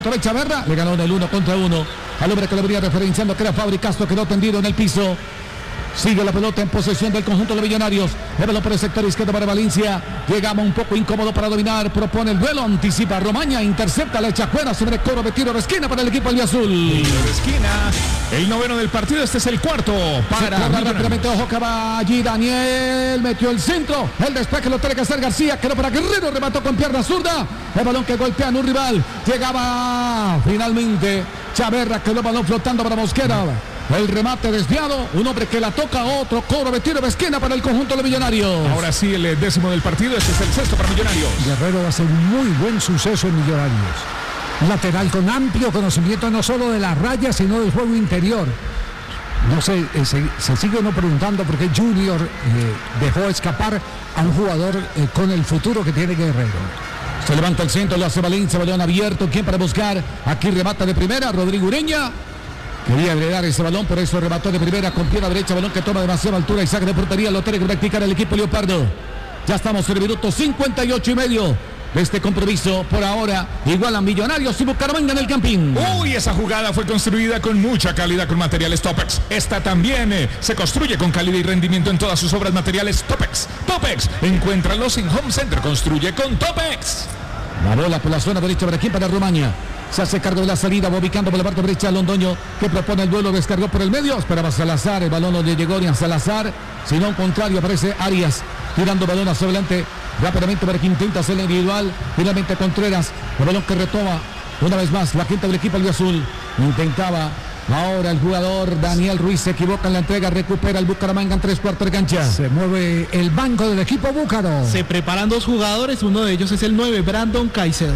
Chaverra le ganó en el 1 contra 1 al hombre que le venía referenciando, que era Fabri Castro, quedó tendido en el piso. Sigue la pelota en posesión del conjunto de los Millonarios. El balón por el sector izquierdo para Valencia. Llegamos un poco incómodo para dominar. Propone el duelo. Anticipa Romaña. Intercepta. La echa fuera sobre Coro de tiro de esquina para el equipo albiazul. Tiro de esquina. El noveno del partido. Este es el cuarto. Para rápidamente. Ojo que va allí Daniel. Metió el centro. El despeje lo tiene que hacer García. Quedó para Guerrero. Remató con pierna zurda. El balón que golpea a un rival. Llegaba finalmente Chaverra. Quedó el balón flotando para Mosquera. El remate desviado, un hombre que la toca, otro cobro de tiro de esquina para el conjunto de Millonarios. Ahora sí, el décimo del partido, este es el sexto para Millonarios. Guerrero va a ser muy buen suceso en Millonarios. Lateral con amplio conocimiento no solo de las rayas, sino del juego interior. No sé, se sigue uno preguntando por qué Junior dejó escapar a un jugador con el futuro que tiene Guerrero. Se levanta el centro, lo hace Valencia, balón abierto. ¿Quién para buscar? Aquí remata de primera, Rodrigo Ureña. Quería agregar ese balón, por eso remató de primera con pierna derecha, balón que toma demasiada altura y saque de portería, lo tiene que practicar el equipo Leopardo. Ya estamos en el minuto 58 y medio de este compromiso. Por ahora, igualan Millonarios y Bucaramanga en el Campín. Uy, esa jugada fue construida con mucha calidad con materiales Topex. Esta también se construye con calidad y rendimiento en todas sus obras, materiales Topex. Topex, encuéntralos en Home Center, construye con Topex. La bola por la zona derecha para quién, para Romaña. Se hace cargo de la salida, ubicando por la parte derecha a Londoño, que propone el duelo, descargó por el medio, esperaba Salazar, el balón no le llegó ni a Salazar, sino al contrario, aparece Arias, tirando balón hacia adelante, rápidamente para que intenta hacer el individual, finalmente Contreras, el balón que retoma, una vez más, la gente del equipo albiazul, intentaba, ahora el jugador Daniel Ruiz se equivoca en la entrega, recupera el Bucaramanga en 3/4 de cancha. Se mueve el banco del equipo búcaro. Se preparan dos jugadores, uno de ellos es el 9, Brandon Caicedo.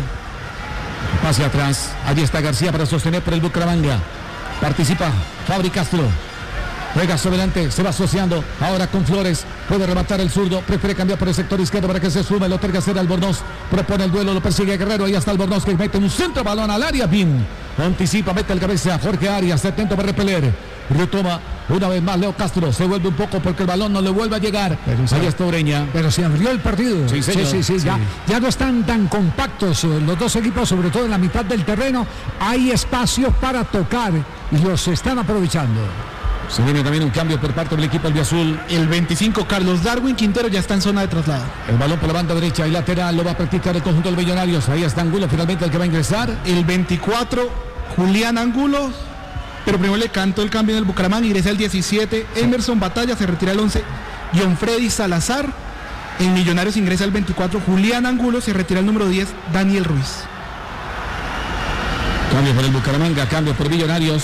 Hacia atrás, allí está García para sostener por el Bucaramanga. Participa Fabri Castro. Juega sobre adelante, se va asociando. Ahora con Flores, puede rematar el zurdo. Prefiere cambiar por el sector izquierdo para que se sume. Lo tiene que hacer Albornoz. Propone el duelo, lo persigue Guerrero. Ahí está Albornoz que mete un centro, balón al área. Bin. Anticipa, mete el cabeza. Jorge Arias, atento para repeler. Retoma una vez más Leo Castro. Se vuelve un poco porque el balón no le vuelve a llegar. Ahí está Ureña. Pero se abrió el partido. Sí, señor. Sí. Ya no están tan compactos los dos equipos, sobre todo en la mitad del terreno. Hay espacios para tocar y los están aprovechando. Se viene también un cambio por parte del equipo albiazul. El 25, Carlos Darwin Quintero, ya está en zona de traslado. El balón por la banda derecha y lateral lo va a practicar el conjunto de los Millonarios. Ahí está Angulo, finalmente el que va a ingresar. El 24, Julián Angulo. Pero primero le canto el cambio en el Bucaramanga, ingresa el 17, Emerson Batalla, se retira el 11, John Freddy Salazar. En Millonarios ingresa el 24, Julián Angulo, se retira el número 10, Daniel Ruiz. Cambio por el Bucaramanga, cambio por Millonarios.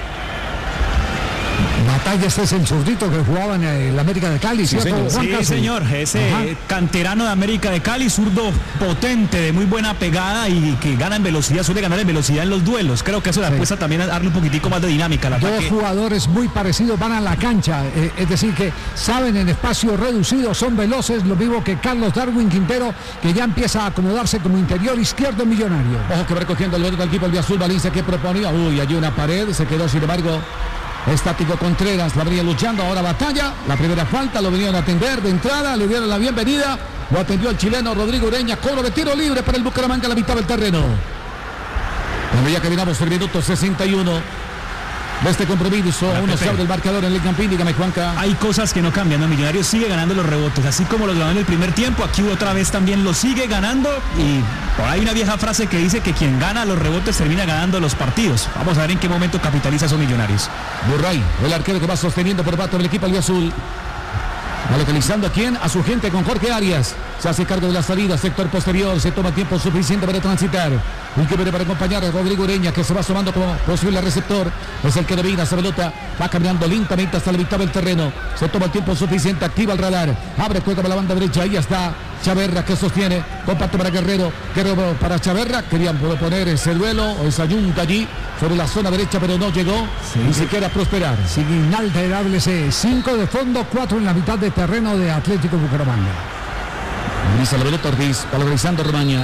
Batalla, este es el zurdito que jugaba en el América de Cali, sí, ¿cierto? Sí, señor, ese canterano de América de Cali, zurdo potente, de muy buena pegada y que gana en velocidad, suele ganar en velocidad en los duelos. Creo que eso le apuesta también a darle un poquitico más de dinámica al ataque. Dos jugadores muy parecidos van a la cancha, es decir, que saben en espacio reducido, son veloces, lo mismo que Carlos Darwin Quintero, que ya empieza a acomodarse como interior izquierdo Millonario. Ojo que va recogiendo el del equipo albiazul. Valencia que proponía, uy, allí una pared, se quedó sin embargo estático Contreras, la venía luchando, ahora Batalla, la primera falta, lo venían a atender de entrada, le dieron la bienvenida, lo atendió el chileno Rodrigo Ureña, cobro de tiro libre para el Bucaramanga a la mitad del terreno. Cuando ya caminamos el minuto 61 de este compromiso, uno se abre el marcador en el Campín, dígame Juanca. Hay cosas que no cambian, ¿no? Millonarios sigue ganando los rebotes, así como los ganó en el primer tiempo, aquí otra vez también lo sigue ganando y por ahí una vieja frase que dice que quien gana los rebotes termina ganando los partidos. Vamos a ver en qué momento capitaliza esos Millonarios. Burray, el arquero que va sosteniendo por parte del equipo albiazul. Va localizando a quién, a su gente con Jorge Arias. Se hace cargo de la salida, sector posterior, se toma tiempo suficiente para transitar. Y que viene para acompañar a Rodrigo Ureña, que se va sumando como posible receptor. Es el que domina esa pelota, va caminando lentamente hasta la mitad del terreno. Se toma el tiempo suficiente, activa el radar. Abre juego para la banda derecha, ahí está Chaverra que sostiene. Compacto para Guerrero, Guerrero para Chaverra. Querían proponer ese duelo o esa yunta allí sobre la zona derecha, pero no llegó ni siquiera a prosperar. Sigue inalterable ese 5 de fondo, 4 en la mitad de terreno de Atlético Bucaramanga. Grisa la pelota Ortiz, valorizando Romaña.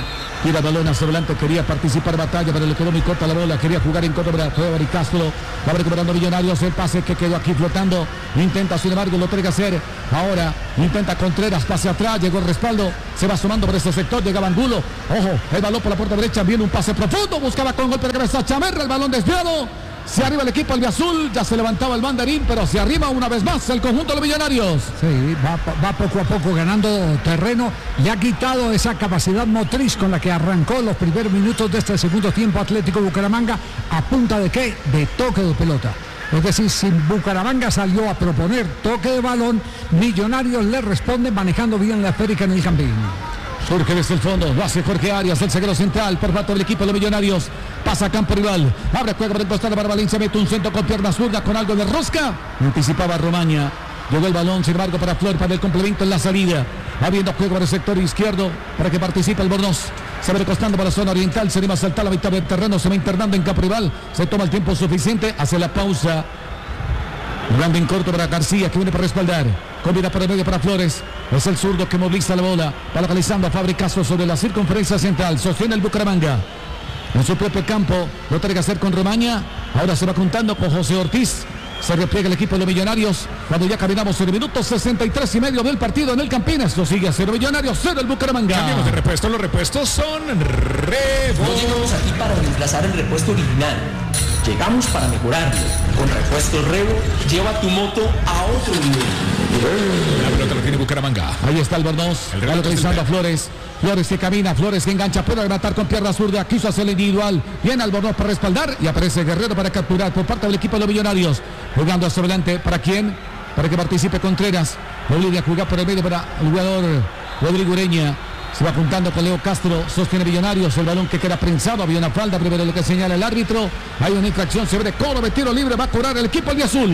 Tira balón hacia adelante, quería participar batalla, pero le quedó muy corta la bola, quería jugar en contra de Castro, va recuperando Millonarios, el pase que quedó aquí flotando, intenta sin embargo, lo tiene que hacer, ahora intenta Contreras, pase atrás, llegó el respaldo, se va sumando por ese sector, llegaba Angulo, ojo, el balón por la puerta derecha, viene un pase profundo, buscaba con golpe de cabeza Chaverra, el balón desviado, se arriba el equipo albiazul, ya se levantaba el banderín, pero se arriba una vez más el conjunto de los Millonarios. Sí, va poco a poco ganando terreno, le ha quitado esa capacidad motriz con la que arrancó los primeros minutos de este segundo tiempo Atlético Bucaramanga, a punta de ¿qué? De toque de pelota. Es decir, si Bucaramanga salió a proponer toque de balón, Millonarios le responde manejando bien la esférica en el campín. Surge desde el fondo, lo hace Jorge Arias, el zaguero central por parte del equipo de los Millonarios. Pasa a campo rival, abre juego por el costado para Valencia, mete un centro con pierna zurda con algo de rosca. Anticipaba Romaña, llegó el balón, sin embargo, para Flor, para el complemento en la salida. Habiendo juego para el sector izquierdo para que participe Albornoz. Se va recostando para la zona oriental, se anima a saltar la mitad del terreno, se va internando en campo rival. Se toma el tiempo suficiente, hace la pausa. Jugando en corto para García, que viene para respaldar. Combina para el medio para Flores. Es el zurdo que moviliza la bola. Va localizando a Fabri Castro sobre la circunferencia central. Sostiene el Bucaramanga en su propio campo. Lo tiene que hacer con Romaña. Ahora se va juntando con José Ortiz. Se repliega el equipo de los Millonarios. Cuando ya caminamos en el minuto 63 y medio del partido en el Campín. Esto sigue a 0 Millonarios, 0 el Bucaramanga. Cambiamos de repuesto. Los repuestos son No llegamos aquí para reemplazar el repuesto original. Llegamos para mejorarlo. Con Repuestos Revo, lleva tu moto a otro nivel. La pelota la tiene Bucaramanga. Ahí está Albornoz, va localizando a Flores. Flores que camina, Flores que engancha, puede rematar con pierna zurda, quiso hacer el individual. Viene Albornoz para respaldar y aparece Guerrero para capturar por parte del equipo de los Millonarios. Jugando hacia adelante, ¿para quién? Para que participe Contreras. Lo obliga a jugar por el medio para el jugador Rodrigo Ureña. Se va apuntando con Leo Castro, sostiene Millonarios, el balón que queda prensado, había una falta, primero lo que señala el árbitro, hay una infracción, se ve de cobro de tiro libre, va a cobrar el equipo albiazul.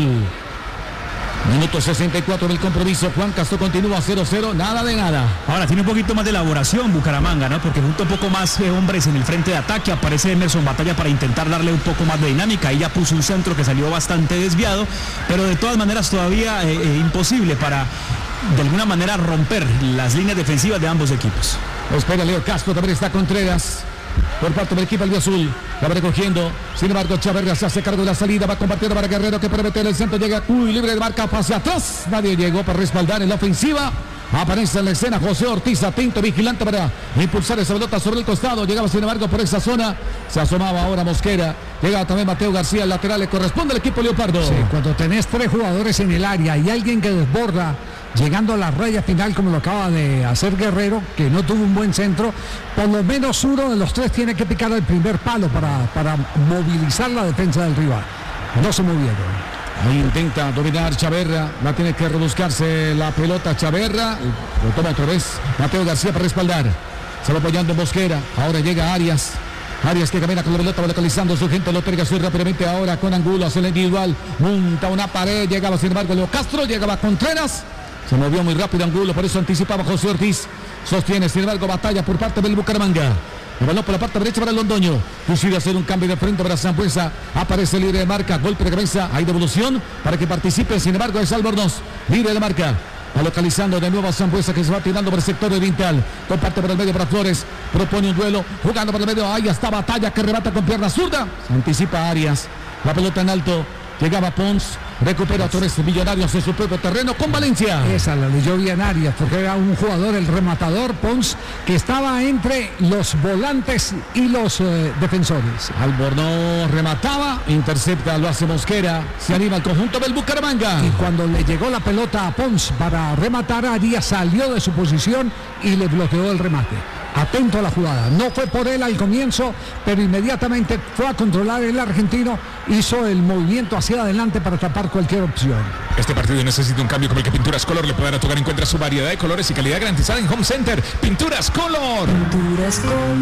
Minuto 64 del compromiso, Juan Castro continúa 0-0, nada de nada. Ahora tiene un poquito más de elaboración Bucaramanga, ¿no? Porque junto un poco más hombres en el frente de ataque, aparece Emerson Batalla para intentar darle un poco más de dinámica, ahí ya puso un centro que salió bastante desviado, pero de todas maneras todavía imposible para de alguna manera romper las líneas defensivas de ambos equipos. Espera Leo Castro, también está Contreras por parte del equipo albiazul, la va recogiendo, sin embargo Chaverra se hace cargo de la salida, va compartiendo para Guerrero que puede meter el centro, llega libre de marca hacia atrás, nadie llegó para respaldar en la ofensiva. Aparece en la escena José Ortiz, atento, vigilante para impulsar esa pelota sobre el costado. Llegaba sin embargo por esa zona. Se asomaba ahora Mosquera. Llegaba también Mateo García, el lateral. Le corresponde al equipo Leopardo. Sí, cuando tenés 3 jugadores en el área y alguien que desborda, llegando a la raya final como lo acaba de hacer Guerrero, que no tuvo un buen centro, por lo menos uno de los 3 tiene que picar el primer palo para movilizar la defensa del rival. No se movieron. Ahí intenta dominar Chaverra, va a tener que rebuscarse la pelota Chaverra, lo toma otra vez Mateo García para respaldar, se va apoyando en Mosquera, ahora llega Arias que camina con la pelota, va localizando su gente, lo tiene que hacer rápidamente ahora con Angulo, hace el individual, monta una pared, llegaba sin embargo Leo Castro, llegaba Contreras, se movió muy rápido Angulo, por eso anticipaba José Ortiz, sostiene sin embargo batalla por parte del Bucaramanga. El balón por la parte derecha para el Londoño. Decide hacer un cambio de frente para Sambuesa. Aparece libre de marca. Golpe de cabeza. Hay devolución para que participe. Sin embargo, es Albornoz. Libre de marca. Va localizando de nuevo a Sambuesa que se va tirando por el sector oriental. Comparte por el medio para Flores. Propone un duelo. Jugando por el medio. Ahí está Batalla que rebata con pierna zurda. Se anticipa Arias. La pelota en alto. Llegaba Pons. Recupera otra vez Millonarios en su propio terreno con Valencia. Esa la leyó bien Arias, porque era un jugador, el rematador Pons, que estaba entre los volantes y los defensores. Albornoz remataba, intercepta, lo hace Mosquera, se anima el conjunto del Bucaramanga. Y cuando le llegó la pelota a Pons para rematar, Arias salió de su posición y le bloqueó el remate. Atento a la jugada, no fue por él al comienzo, pero inmediatamente fue a controlar el argentino, hizo el movimiento hacia adelante para tapar cualquier opción. Este partido necesita un cambio como el que Pinturas Color le puede dar a tocar. Encuentra su variedad de colores y calidad garantizada en Home Center. Pinturas Color. Pinturas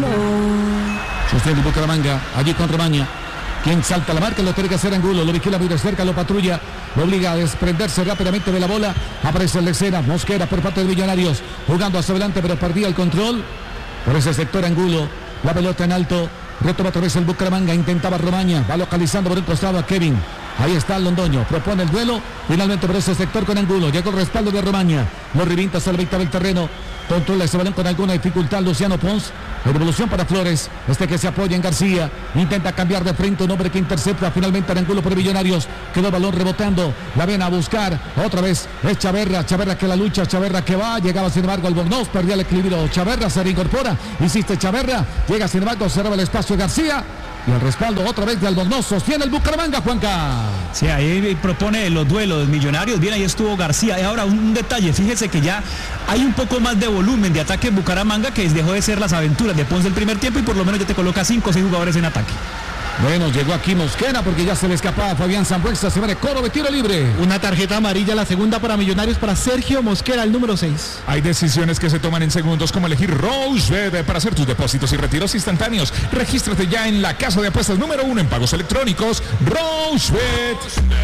Color. Sostiene el Bucaramanga, allí con Romaña. Quien salta la marca, lo tiene que hacer Angulo, lo vigila muy de cerca, lo patrulla, lo obliga a desprenderse rápidamente de la bola. Aparece en la escena Mosquera por parte de Millonarios, jugando hacia adelante, pero perdía el control. Por ese sector Angulo, la pelota en alto, retoma otra vez el Bucaramanga, intentaba Romaña, va localizando por el costado a Kevin. Ahí está el Londoño, propone el duelo, finalmente por ese sector con Angulo, llegó el respaldo de Romaña, lo revienta hacia la mitad del terreno, controla ese balón con alguna dificultad Luciano Pons, Devolución para Flores. Que se apoya en García. Intenta cambiar de frente. Un hombre que intercepta finalmente Arangulo por Millonarios. Quedó el balón rebotando. La ven a buscar. Otra vez es Chaverra. Chaverra que la lucha. Chaverra que va. Llegaba sin embargo Albornoz. Perdía el equilibrio. Chaverra se reincorpora. Insiste Chaverra. Llega sin embargo. Cerraba el espacio García. Y el respaldo otra vez de Albornoz. Sostiene el Bucaramanga, Juanca. Sí, ahí propone los duelos Millonarios. Bien, ahí estuvo García. Y ahora un detalle. Fíjese que ya hay un poco más de volumen de ataque en Bucaramanga, que dejó de ser las aventuras de Ponce el primer tiempo y por lo menos ya te coloca 5 o 6 jugadores en ataque. Bueno, llegó aquí Mosquera porque ya se le escapaba Fabián Sambuesa. Se va de coro de tiro libre. Una tarjeta amarilla, la segunda para Millonarios, para Sergio Mosquera, el número 6. Hay decisiones que se toman en segundos, como elegir Rochebet para hacer tus depósitos y retiros instantáneos. Regístrate ya en la casa de apuestas número 1 en pagos electrónicos. Rochebet.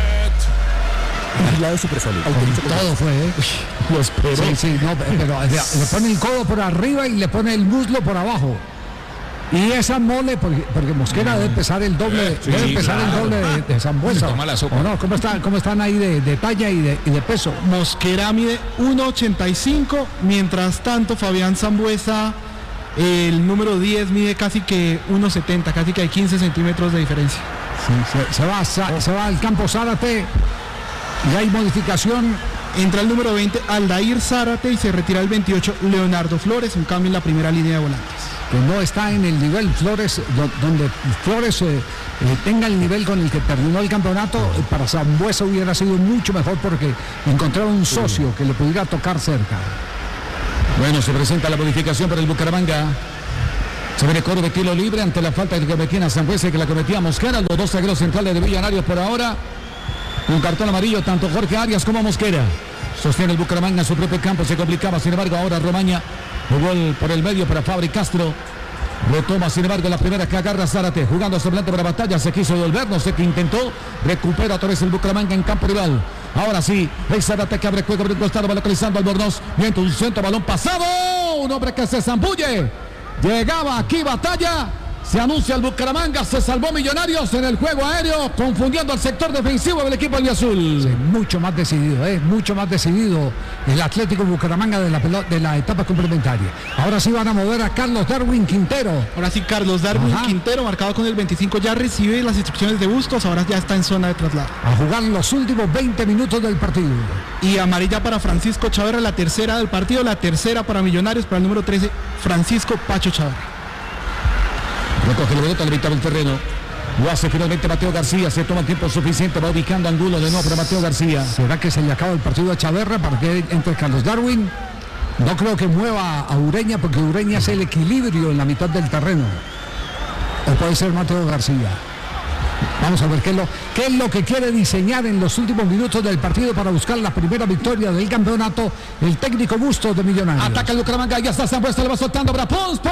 Lado super sólido. Todo fue, Lo esperó. Sí, no, pero le pone el codo por arriba y le pone el muslo por abajo. Y esa mole, porque Mosquera debe pesar el doble, el doble de Sambuesa. Toma la sopa. ¿O no? ¿Cómo están ahí de talla y de peso? Mosquera mide 1.85, mientras tanto Fabián Sambuesa, el número 10, mide casi que 1.70, casi que hay 15 centímetros de diferencia. Sí, se va al campo Zárate y hay modificación. Entra el número 20, Aldair Zárate, y se retira el 28, Leonardo Flores, un cambio en la primera línea de volantes. Que no está en el nivel Flores, donde Flores tenga el nivel con el que terminó el campeonato. Para Sambuesa hubiera sido mucho mejor porque encontraba un socio que le pudiera tocar cerca. Bueno, se presenta la modificación para el Bucaramanga. Se viene coro de tiro libre ante la falta que cometía Sambuesa y que la cometía Mosquera. Los dos zagueros centrales de Millonarios por ahora. Un cartón amarillo tanto Jorge Arias como Mosquera. Sostiene el Bucaramanga en su propio campo, se complicaba, sin embargo ahora Romaña. Gol por el medio para Fabri Castro. Retoma, sin embargo, la primera que agarra Zárate. Jugando hacia adelante para Batalla. Se quiso devolver, no sé qué intentó. Recupera otra vez el Bucaramanga en campo rival. Ahora sí, es Zárate que abre juego por el costado, va localizando Albornoz. Mientras un centro, balón pasado. Un hombre que se zambulle. Llegaba aquí Batalla. Se anuncia el Bucaramanga, se salvó Millonarios en el juego aéreo, confundiendo al sector defensivo del equipo albiazul. Sí, mucho más decidido el Atlético Bucaramanga de la etapa complementaria. Ahora sí van a mover a Carlos Darwin Quintero. Ahora sí, Carlos Darwin Quintero, marcado con el 25, ya recibe las instrucciones de Bustos, ahora ya está en zona de traslado. A jugar los últimos 20 minutos del partido. Y amarilla para Francisco Chaverra, la tercera del partido, la tercera para Millonarios, para el número 13, Francisco Pacho Chaverra. Recoge la pelota, le evitaba el terreno. Lo hace finalmente Mateo García. Se toma tiempo suficiente. Va ubicando Angulo de nuevo para Mateo García. ¿Será que se le acaba el partido a Chaverra para que entre Carlos Darwin? No creo que mueva a Ureña porque Ureña es el equilibrio en la mitad del terreno. O puede ser Mateo García. Vamos a ver qué es lo que quiere diseñar en los últimos minutos del partido para buscar la primera victoria del campeonato el técnico Bustos de Millonarios. Ataca el Bucaramanga, ya está Sambuesa, le va soltando para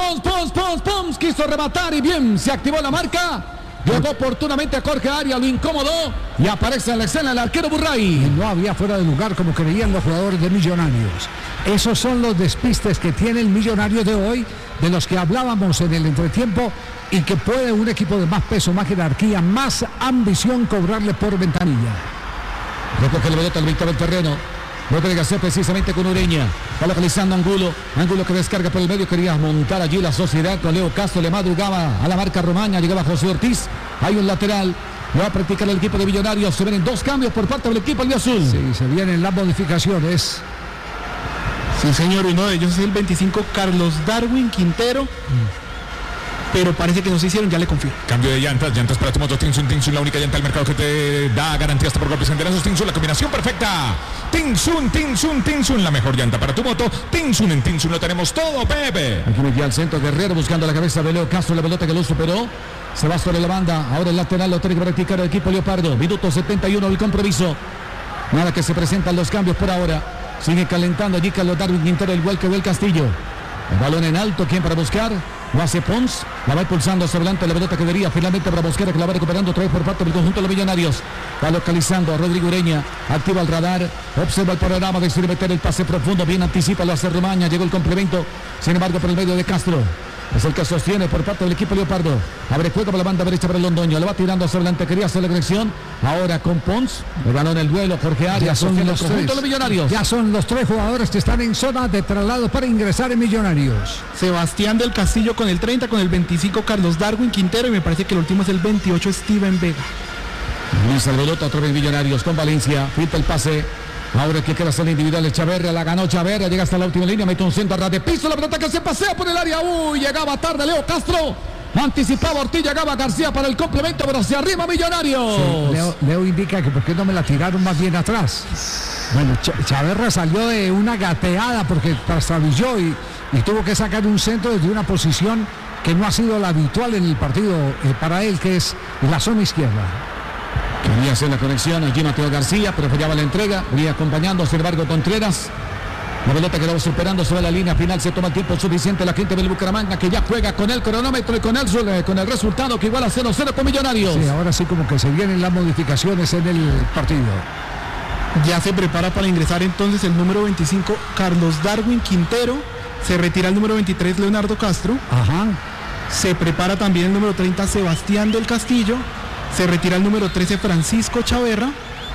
Pons, quiso rematar y bien, se activó la marca. Llegó oportunamente a Jorge Arias, lo incomodó y aparece en la escena el arquero Burray. Y no había fuera de lugar como creían los jugadores de Millonarios. Esos son los despistes que tiene el Millonario de hoy, de los que hablábamos en el entretiempo, y que puede un equipo de más peso, más jerarquía, más ambición cobrarle por ventanilla. Recoge la pelota al Víctor del terreno. Lo tiene que hacer precisamente con Ureña. Va localizando Angulo. Angulo que descarga por el medio. Quería montar allí la sociedad con Leo Castro. Le madrugaba a la marca Romaña. Llegaba José Ortiz. Hay un lateral. Lo va a practicar el equipo de Millonarios. Se vienen dos cambios por parte del equipo albiazul. Sí, se vienen las modificaciones. Sí, señor. Uno de ellos es el 25, Carlos Darwin Quintero. Pero parece que no se hicieron, ya le confío. Cambio de llantas para tu moto Tinsun, la única llanta del mercado que te da garantía hasta por golpes enterazos. Tinsun, la combinación perfecta. Tinsun, la mejor llanta para tu moto. Tinsun, en Tinsun lo tenemos todo, Pepe. Aquí metía al centro Guerrero buscando la cabeza de Leo Castro, la pelota que lo superó. Se va sobre la banda, ahora el lateral lo tiene que practicar el equipo Leopardo. Minuto 71 el compromiso. Nada que se presentan los cambios por ahora. Sigue calentando allí Carlos Darwin Quintero, igual que del Castillo. El balón en alto, ¿quién para buscar? Lo hace Pons, la va impulsando hacia adelante la pelota que debería finalmente para Mosquera, que la va recuperando otra vez por parte del conjunto de los Millonarios. Va localizando a Rodrigo Ureña, activa el radar, observa el panorama, decide meter el pase profundo, bien anticipa, lo hace Romaña, llegó el complemento, sin embargo por el medio de Castro. Es el que sostiene por parte del equipo Leopardo. Abre juego por la banda derecha para el Londoño. Le va tirando hacia adelante. Quería hacer la conexión. Ahora con Pons. Le ganó en el duelo Jorge Arias. Son Sostiene el los conjunto de los Millonarios. Ya son los 3 jugadores que están en zona de traslado para ingresar en Millonarios. Sebastián del Castillo con el 30, con el 25 Carlos Darwin Quintero y me parece que el último es el 28 Steven Vega. Luis Alberto, otra vez Millonarios con Valencia. Filtra el pase. Ahora que queda hacer individual Chaverra, la ganó Chaverra, llega hasta la última línea, mete un centro a ras de piso, la pelota que se pasea por el área, llegaba tarde Leo Castro, anticipaba Ortiz, llegaba García para el complemento, pero hacia arriba Millonarios. Sí, Leo indica que por qué no me la tiraron más bien atrás. Bueno, Chaverra salió de una gateada porque trastabilló y tuvo que sacar un centro desde una posición que no ha sido la habitual en el partido para él, que es la zona izquierda. Quería hacer la conexión allí Mateo García, pero fallaba la entrega. Venía acompañando, sin embargo, Contreras. La pelota quedaba superando sobre la línea final. Se toma el tiempo suficiente la gente del Bucaramanga, que ya juega con el cronómetro y con el resultado que iguala 0-0 con Millonarios. Sí, ahora sí como que se vienen las modificaciones en el partido. Ya se prepara para ingresar entonces el número 25 Carlos Darwin Quintero. Se retira el número 23 Leonardo Castro. Ajá. Se prepara también el número 30 Sebastián del Castillo. Se retira el número 13 Francisco Chaverra.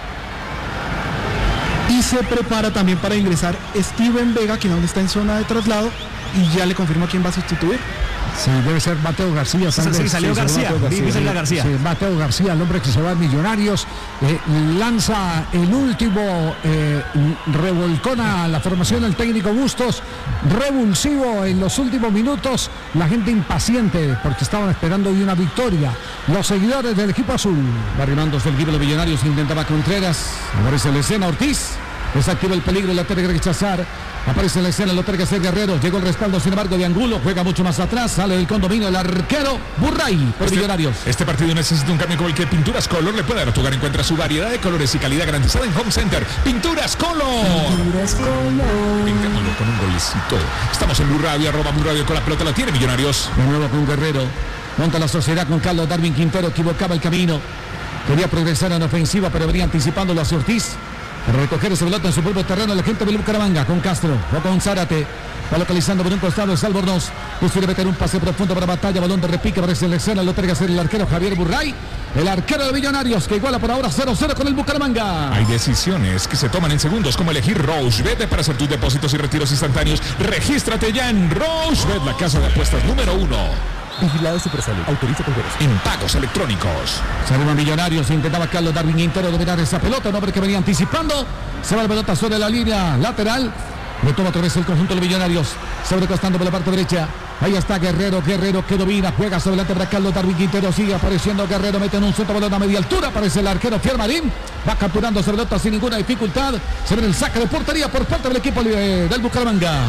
Y se prepara también para ingresar Steven Vega, quien aún está en zona de traslado. Y ya le confirma quién va a sustituir. Sí, debe ser Mateo García. Sí, salió García. García. Sí, Mateo García, el hombre que se va a Millonarios. Lanza el último revolcón a la formación del técnico Bustos. Revulsivo en los últimos minutos. La gente impaciente porque estaban esperando hoy una victoria. Los seguidores del equipo azul. Va arrimándose el equipo de los Millonarios. Intentaba Contreras. Aparece en la escena Ortiz. Desactiva el peligro. La tiene que rechazar. Aparece en la escena, lo tiene que hacer Guerrero. Llegó el respaldo, sin embargo, de Angulo. Juega mucho más atrás. Sale del condominio el arquero Burray por Millonarios. Este partido necesita un cambio como el que Pinturas Color le puede dar a tu hogar. Encuentra su variedad de colores y calidad garantizada en Home Center. Pinturas Color. Pinturas Color. Pintémoslo con un golecito. Estamos en Blue Radio, @Blue Radio, con la pelota la tiene Millonarios. De nuevo con Guerrero. Monta la sociedad con Carlos Darwin Quintero. Equivocaba el camino. Quería progresar en ofensiva, pero venía anticipándolo hacia Ortiz. Para recoger ese pelota en su propio terreno la gente del Bucaramanga con Castro o con Zárate. Va localizando por un costado es Albornoz. Quiere meter un pase profundo para Batalla. Balón de repique para selección. Lo tiene que hacer el arquero Javier Burray. El arquero de Millonarios que iguala por ahora 0-0 con el Bucaramanga. Hay decisiones que se toman en segundos, como elegir Rochebet para hacer tus depósitos y retiros instantáneos. Regístrate ya en Rochebet, la casa de apuestas número 1. Vigilado Supersalud. Autoriza con juegos. En pagos electrónicos. Se arriba Millonarios. Intentaba Carlos Darwin Quintero dominar esa pelota. Un hombre que venía anticipando. Se va la pelota sobre la línea lateral. Lo toma otra vez el conjunto de los Millonarios. Sobrecostando por la parte derecha. Ahí está Guerrero que domina. Juega sobre delante para Carlos Darwin Quintero. Sigue apareciendo Guerrero. Mete en un centro balón a media altura. Aparece el arquero Fiermarín. Va capturando esa pelota sin ninguna dificultad. Se ve el saque de portería por parte del equipo del Bucaramanga.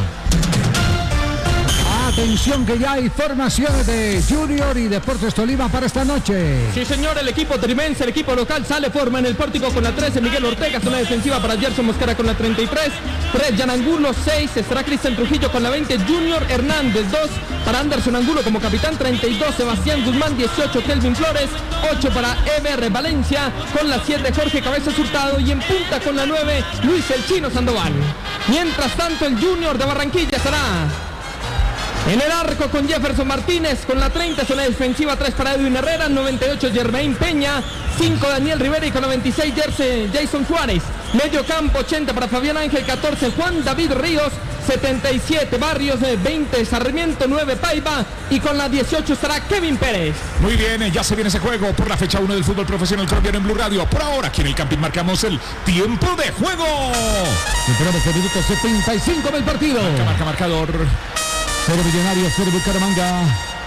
Atención que ya hay formaciones de Junior y Deportes Tolima para esta noche. Sí señor, el equipo trimense, el equipo local sale forma en el pórtico con la 13, Miguel Ortega, zona defensiva para Gerson Mosquera con la 33, 3 Jan Angulo, 6 estará Cristian Trujillo con la 20, Junior Hernández, 2 para Anderson Angulo como capitán, 32 Sebastián Guzmán, 18 Kelvin Flores, 8 para Eber Valencia, con la 7 Jorge Cabezas Hurtado y en punta con la 9 Luis el Chino Sandoval. Mientras tanto el Junior de Barranquilla estará en el arco con Jefferson Martínez, con la 30 zona defensiva, 3 para Edwin Herrera, 98 Germain Peña, 5 Daniel Rivera y con 96 Jason Juárez. Medio campo 80 para Fabián Ángel, 14 Juan David Ríos, 77 Barrios, 20 Sarmiento, 9 Paiva y con la 18 estará Kevin Pérez. Muy bien, ya se viene ese juego por la fecha 1 del fútbol profesional colombiano en Blue Radio. Por ahora aquí en el camping marcamos el tiempo de juego. Esperamos el minuto 75 del partido. Marca marcador. 0 Millonarios, 0 Bucaramanga.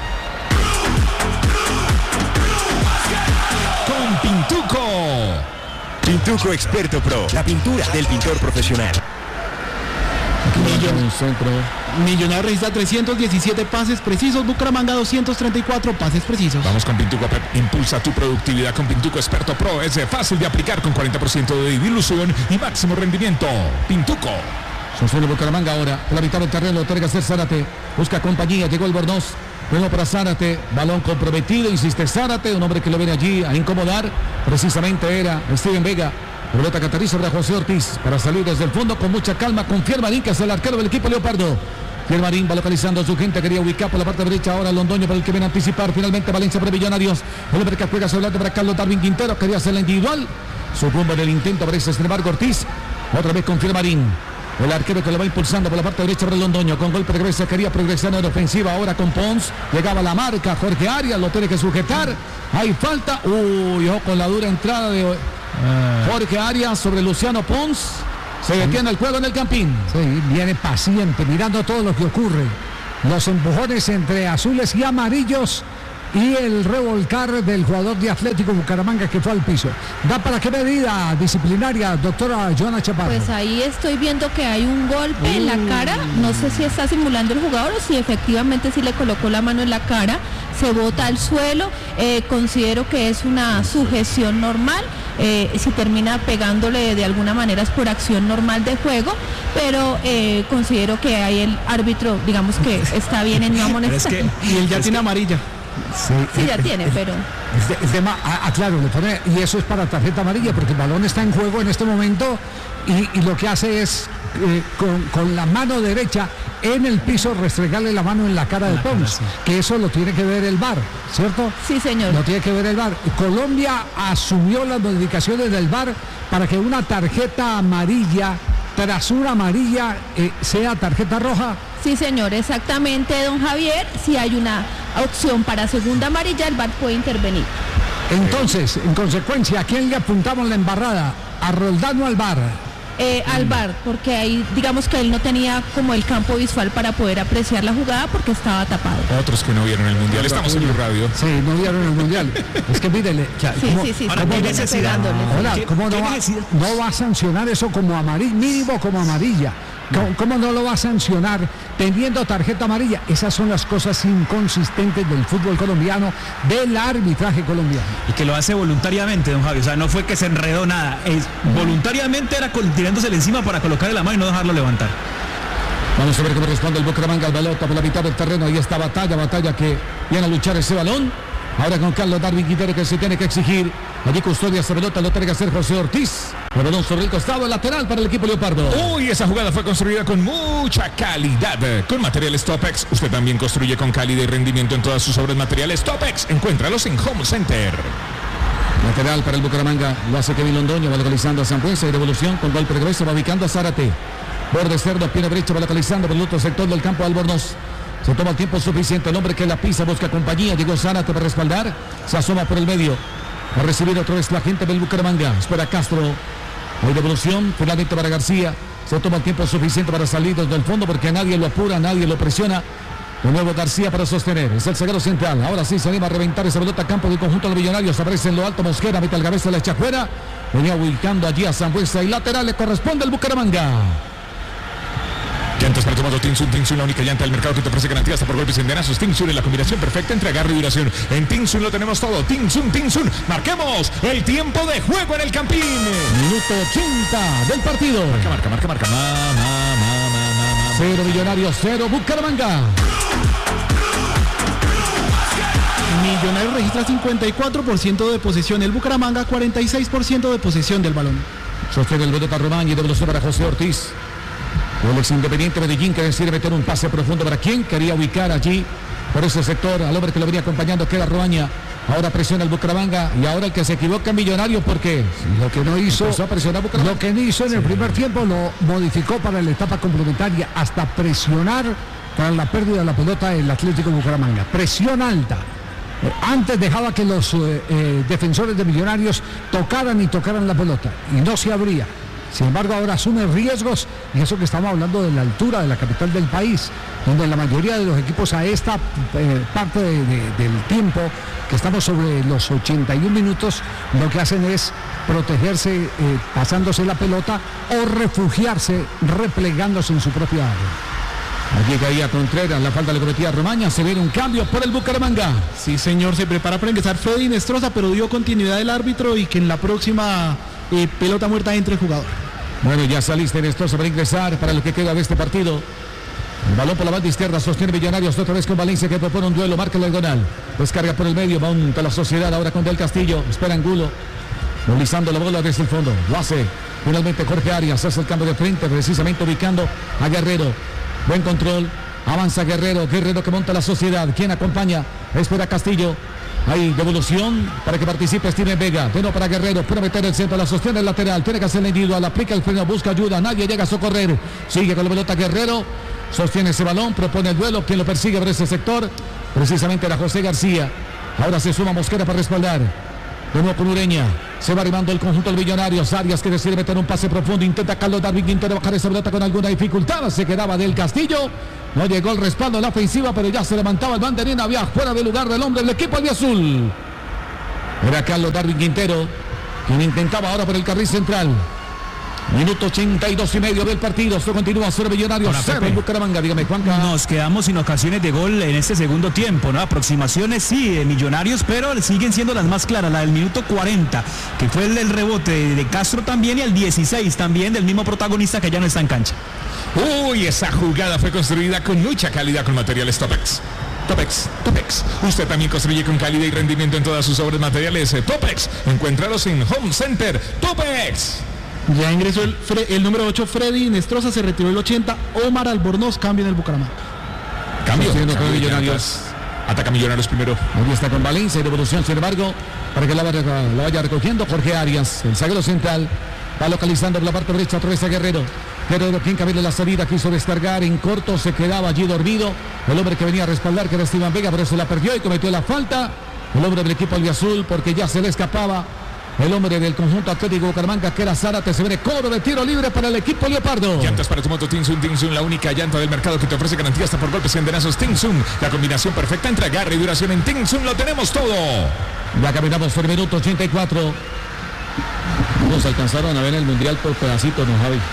Con Pintuco. Pintuco Experto Pro, la pintura del pintor profesional. Millonarios registra 317 pases precisos, Bucaramanga 234 pases precisos. Vamos con Pintuco, Pep. Impulsa tu productividad con Pintuco Experto Pro. Es fácil de aplicar con 40% de dilución y máximo rendimiento. Pintuco. Sostiene Bucaramanga ahora. La mitad del terreno lo tiene que hacer Zárate. Busca compañía. Llegó el Bornoz. Bueno para Zárate. Balón comprometido. Insiste Zárate. Un hombre que lo viene allí a incomodar. Precisamente era Steven Vega. Pelota que aterriza para José Ortiz. Para salir desde el fondo con mucha calma. Con Fiermarín, que es el arquero del equipo Leopardo. Pierre Marín va localizando a su gente, quería ubicar por la parte derecha ahora Londoño para el que viene a anticipar. Finalmente Valencia para Millonarios. El hombre que juega sobre para Carlos Darwin Quintero, quería hacer la individual. Sucumbe del intento, aparece sin embargo Ortiz. Otra vez con Pierre Marín. El arquero que lo va impulsando por la parte derecha para el Londoño. Con golpe de cabeza quería progresar en la ofensiva. Ahora con Pons. Llegaba la marca. Jorge Arias lo tiene que sujetar. Hay falta. Uy, ojo con la dura entrada de Jorge Arias sobre Luciano Pons. Se detiene el juego en el Campín. Sí, viene paciente, mirando todo lo que ocurre. Los empujones entre azules y amarillos y el revolcar del jugador de Atlético Bucaramanga que fue al piso. ¿Da para qué medida disciplinaria, doctora Joana Chaparro? Pues ahí estoy viendo que hay un golpe en la cara. No sé si está simulando el jugador o si efectivamente sí le colocó la mano en la cara. Se bota al suelo. Considero que es una sujeción normal. Si termina pegándole de alguna manera es por acción normal de juego, pero considero que ahí el árbitro, digamos que está bien en no amonestar. Y él ya tiene amarilla. Sí, ya tiene, pero... Claro, le pone, y eso es para tarjeta amarilla, porque el balón está en juego en este momento y lo que hace es con la mano derecha en el piso restregarle la mano en la cara de Pons, que eso lo tiene que ver el VAR, ¿cierto? Sí, señor. Lo tiene que ver el VAR. Colombia asumió las modificaciones del VAR para que una tarjeta amarilla tras una amarilla sea tarjeta roja. Sí, señor, exactamente, don Javier. Si hay una opción para segunda amarilla, el VAR puede intervenir. Entonces, en consecuencia, ¿a quién le apuntamos la embarrada? ¿A Roldán o al VAR? Al VAR, porque ahí digamos que él no tenía como el campo visual para poder apreciar la jugada porque estaba tapado. Otros que no vieron el Mundial, estamos en Blue Radio. Sí, no vieron el Mundial. Es que mírele. Sí. Ahora, ¿qué necesidad? Ahora, ¿cómo no va a sancionar eso como amarilla, mínimo como amarilla? ¿Cómo no lo va a sancionar teniendo tarjeta amarilla? Esas son las cosas inconsistentes del fútbol colombiano, del arbitraje colombiano. Y que lo hace voluntariamente, don Javi. O sea, no fue que se enredó nada. Voluntariamente era tirándosele encima para colocarle la mano y no dejarlo levantar. Vamos a ver cómo responde el Bucaramanga al balón por la mitad del terreno. Ahí está Batalla que viene a luchar ese balón. Ahora con Carlos Darwin Quintero que se tiene que exigir. Allí custodia esa pelota, lo tiene que hacer José Ortiz. El balón sobre el costado, lateral para el equipo Leopardo. Uy, esa jugada fue construida con mucha calidad. Con materiales Topex. Usted también construye con calidad y rendimiento en todas sus obras materiales Topex. Encuéntralos en Home Center. Lateral para el Bucaramanga. Lo hace Kevin Londoño, va localizando a Sambuesa y devolución con golpe de cabeza, va ubicando a Zárate. Borde cerdo, pierna derecha, va localizando por el otro sector del campo Albornoz. Se toma el tiempo suficiente, el hombre que la pisa busca compañía, llegó Zárate para respaldar, se asoma por el medio, a recibir otra vez la gente del Bucaramanga, espera Castro, hay devolución, finalmente para García, se toma el tiempo suficiente para salir desde el fondo porque nadie lo apura, nadie lo presiona, de nuevo García para sostener, es el zaguero central, ahora sí se anima a reventar esa pelota a campo del conjunto de los Millonarios, aparece en lo alto Mosquera, mete al cabeza, la echa fuera, venía ubicando allí a Sambuesa y lateral le corresponde al Bucaramanga. Llantas para tomado Tinsun, la única llanta del mercado que te ofrece garantía hasta por golpes y endenazos. Tinsun es la combinación perfecta entre agarre y duración. En Tinsun lo tenemos todo. Tinsun. Marquemos el tiempo de juego en el Campín. Minuto 80 del partido. Marca. 0 Millonarios, 0 Bucaramanga. Millonarios registra 54% de posesión. El Bucaramanga 46% de posesión del balón. Sostiene el pelota Román y devolución para José Ortiz. El ex Independiente Medellín que decide meter un pase profundo para quien quería ubicar allí por ese sector al hombre que lo venía acompañando, que era Roaña. Ahora presiona el Bucaramanga y ahora el que se equivoca en Millonarios porque lo que no hizo en el primer tiempo lo modificó para la etapa complementaria hasta presionar tras la pérdida de la pelota el Atlético Bucaramanga. Presión alta. Antes dejaba que los defensores de Millonarios tocaran la pelota y no se abría. Sin embargo, ahora asume riesgos y eso que estamos hablando de la altura de la capital del país, donde la mayoría de los equipos a esta parte del tiempo, que estamos sobre los 81 minutos, lo que hacen es protegerse pasándose la pelota o refugiarse replegándose en su propia área. Allí caía Contreras, la falta le cometía a Romaña, se viene un cambio por el Bucaramanga. Sí, señor, se prepara para ingresar Freddy Nestroza, pero dio continuidad el árbitro y que en la próxima pelota muerta entre el jugador. Bueno, ya saliste Nestroza para ingresar para lo que queda de este partido. El balón por la banda izquierda, sostiene Millonarios otra vez con Valencia que propone un duelo, marca el diagonal. Descarga por el medio, va ante la Sociedad ahora con Del Castillo, espera Angulo. Movilizando la bola desde el fondo, lo hace finalmente Jorge Arias, hace el cambio de frente, precisamente ubicando a Guerrero. Buen control, Avanza Guerrero que monta la Sociedad. ¿Quién acompaña? Espera Castillo. Hay devolución para que participe Steven Vega. Bueno para Guerrero, puede meter el centro, la sostiene el lateral, tiene que hacer el individual, aplica el freno, busca ayuda, nadie llega a socorrer. Sigue con la pelota Guerrero, sostiene ese balón, propone el duelo. Quien lo persigue por ese sector, precisamente era José García. Ahora se suma Mosquera para respaldar. De nuevo con Ureña. Se va arribando el conjunto del Millonarios. Arias que decide meter un pase profundo. Intenta Carlos Darwin Quintero bajar esa pelota con alguna dificultad. Se quedaba del Castillo. No llegó el respaldo en la ofensiva, pero ya se levantaba el banderín. Había fuera de lugar del hombre del equipo albiazul. Era Carlos Darwin Quintero quien intentaba ahora por el carril central. Minuto 82.5 del partido. Esto continúa 0 Millonarios, 0 en Bucaramanga. Dígame, Juanca. Nos quedamos sin ocasiones de gol en este segundo tiempo, ¿no? Aproximaciones sí de Millonarios, pero siguen siendo las más claras. La del minuto 40, que fue el rebote de Castro también, y el 16 también del mismo protagonista que ya no está en cancha. Uy, esa jugada fue construida con mucha calidad con materiales Topex. Topex. Usted también construye con calidad y rendimiento en todas sus obras materiales. Topex. Encuéntralos en Home Center. Topex. Ya ingresó el número 8, Freddy Nestroza, se retiró el 80, Omar Albornoz, cambio en el Bucaramanga. Cambio con Millonarios. Ataca Millonarios primero. Ahí está con Valencia y devolución, sin embargo, para que la vaya recogiendo Jorge Arias, el zaguero central. Va localizando por la parte derecha otra vez a Guerrero. Guerrero quien cabía la salida, quiso descargar en corto, se quedaba allí dormido. El hombre que venía a respaldar, que era Esteban Vega, por eso la perdió y cometió la falta. El hombre del equipo albiazul, porque ya se le escapaba. El hombre del conjunto Atlético Bucaramanga, que era Zárate, se viene cobro de tiro libre para el equipo Leopardo. Llantas para tu moto Tinsun, la única llanta del mercado que te ofrece garantía hasta por golpes y endenazos. Tinsun, la combinación perfecta entre agarre y duración. En Tinsun lo tenemos todo. Ya caminamos por el minuto 84. Nos alcanzaron a ver el mundial por pedacitos, ¿no, Javi?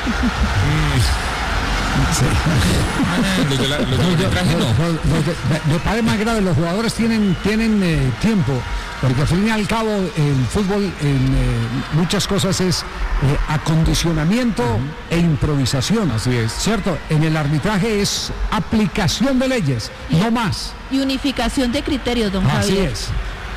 Me parece más grave, los jugadores tienen tiempo, porque al fin y al cabo el fútbol en muchas cosas es acondicionamiento e improvisación. Así es. ¿Cierto? En el arbitraje es aplicación de leyes, no más. Y unificación de criterios, don Javier. Así es.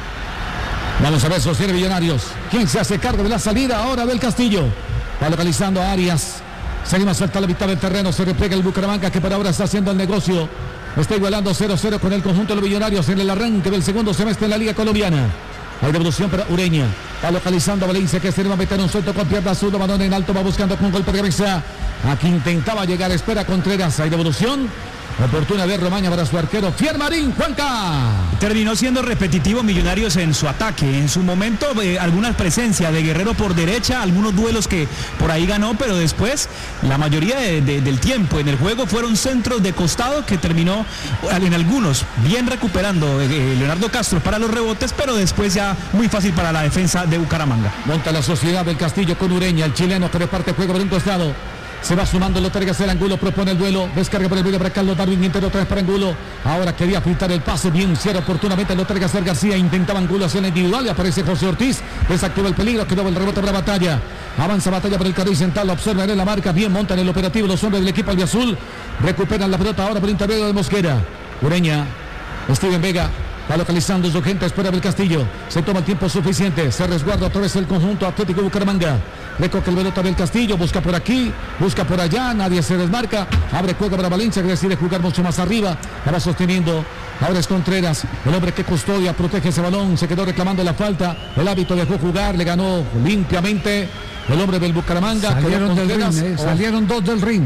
Vamos a ver, sostiene Millonarios. ¿Quién se hace cargo de la salida ahora del Castillo? Va localizando a Arias. Seguimos suelta la mitad del terreno. Se repliega el Bucaramanga, que por ahora está haciendo el negocio. Está igualando 0-0 con el conjunto de los Millonarios en el arranque del segundo semestre en la Liga Colombiana. Hay devolución para Ureña. Va localizando a Valencia, que se le va a meter un suelto con pierna zurda. Balón en alto, va buscando con golpe de cabeza. Aquí intentaba llegar, espera Contreras. Hay devolución. Oportuna de Romaña para su arquero Fiermarín, Juanca. Terminó siendo repetitivo Millonarios en su ataque. En su momento, alguna presencia de Guerrero por derecha, algunos duelos que por ahí ganó, pero después la mayoría del tiempo en el juego fueron centros de costado que terminó en algunos bien recuperando Leonardo Castro para los rebotes, pero después ya muy fácil para la defensa de Bucaramanga. Monta la Sociedad del Castillo con Ureña, el chileno que reparte juego por un costado. Se va sumando, lo traiga el Angulo, propone el duelo, descarga por el medio para Carlos Darwin Quintero, otra vez para Angulo. Ahora quería filtrar el pase, bien cierra oportunamente, lo traiga García, intentaba Angulo hacer la individual, y aparece José Ortiz, desactiva el peligro, quedó el rebote para Batalla. Avanza Batalla por el carril central, lo observan en la marca, bien montan el operativo los hombres del equipo albiazul, recuperan la pelota ahora por intermedio de Mosquera. Ureña, Steven Vega. Va localizando su gente, espera del Castillo. Se toma el tiempo suficiente. Se resguarda otra vez el conjunto Atlético Bucaramanga. Recoge el pelota del Castillo. Busca por aquí, busca por allá. Nadie se desmarca. Abre juego para Valencia, que decide jugar mucho más arriba. La va sosteniendo. Ahora es Contreras. El hombre que custodia, protege ese balón. Se quedó reclamando la falta. El hábito dejó jugar. Le ganó limpiamente el hombre del Bucaramanga. Salieron del ring, salieron dos del ring.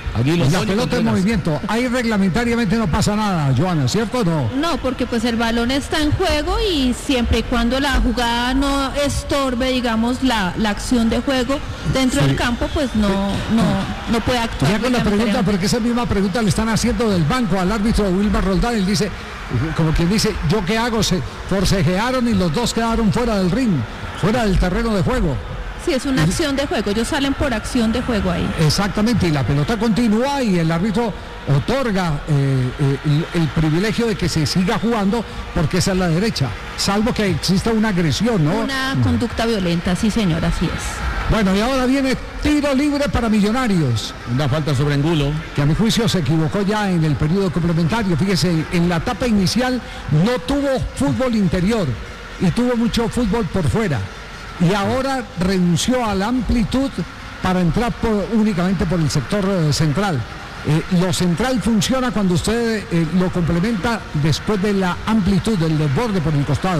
La pelota en movimiento, ahí reglamentariamente no pasa nada, Joana, ¿cierto o no? No, porque pues el balón está en juego y siempre y cuando la jugada no estorbe, digamos, la acción de juego dentro del campo, pues no puede actuar. Ya con la pregunta, porque esa misma pregunta le están haciendo del banco al árbitro Wilmar Roldán, él dice, como quien dice, ¿yo qué hago? Se forcejearon y los dos quedaron fuera del ring, fuera del terreno de juego. Sí, es una acción de juego, ellos salen por acción de juego ahí. Exactamente, y la pelota continúa y el árbitro otorga el privilegio de que se siga jugando porque esa es la derecha, salvo que exista una agresión, ¿no? Una conducta violenta, sí señor, así es. Bueno, y ahora viene tiro libre para Millonarios. Una falta sobre Angulo, que a mi juicio se equivocó ya en el periodo complementario. Fíjese, en la etapa inicial no tuvo fútbol interior y tuvo mucho fútbol por fuera. Y ahora renunció a la amplitud para entrar únicamente por el sector central. Lo central funciona cuando usted lo complementa después de la amplitud del desborde por el costado.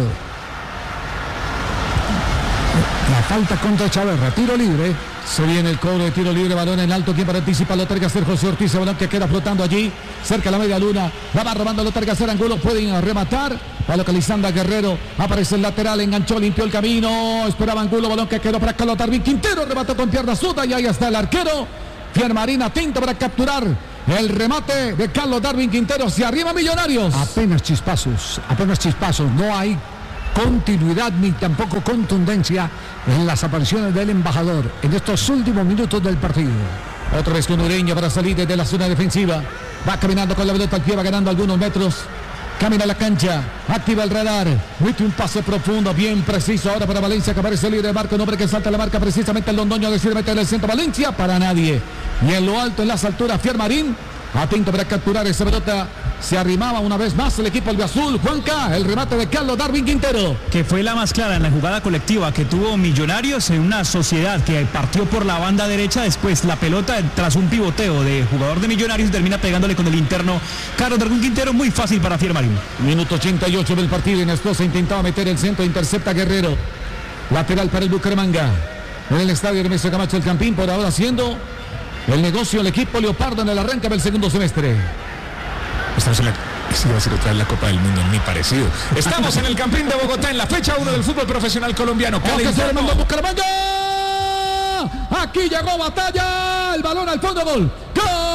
La falta contra Chaverra, tiro libre. Se viene el cobro de tiro libre, balón en alto, quien para anticipar, lo targa José Ortiz, el balón que queda flotando allí, cerca de la media luna, la va robando, lo targa Angulo, pueden rematar, va localizando a Guerrero, aparece el lateral, enganchó, limpió el camino, esperaba Angulo, balón que quedó para Carlos Darwin Quintero, remató con pierna zurda y ahí está el arquero, Fiermarín atento para capturar el remate de Carlos Darwin Quintero, hacia arriba Millonarios. Apenas chispazos, no hay continuidad ni tampoco contundencia en las apariciones del embajador en estos últimos minutos del partido. Otra vez con Ureña para salir desde la zona defensiva, va caminando con la pelota al pie, va ganando algunos metros, camina a la cancha, activa el radar, mete un pase profundo, bien preciso ahora para Valencia, que aparece libre de marca, un hombre que salta la marca precisamente el londoño, decide meter en el centro, Valencia para nadie, y en lo alto, en las alturas, Fiermarín, atento para capturar esa pelota. Se arrimaba una vez más el equipo albiazul. Juanca, el remate de Carlos Darwin Quintero, que fue la más clara en la jugada colectiva que tuvo Millonarios en una sociedad que partió por la banda derecha. Después la pelota, tras un pivoteo de jugador de Millonarios, termina pegándole con el interno Carlos Darwin Quintero, muy fácil para Fiermarín. Minuto 88 del partido. Inestrosa intentaba meter el centro, intercepta Guerrero, lateral para el Bucaramanga en el estadio de Messi Camacho, el Campín, por ahora haciendo el negocio el equipo Leopardo en el arranque del segundo semestre. Estamos en la... Esto va a ser otra vez la Copa del Mundo, ni parecido. Estamos en el Campín de Bogotá, en la fecha 1 del fútbol profesional colombiano. Aquí llegó Batalla, el balón al fondo, gol. ¡Gol!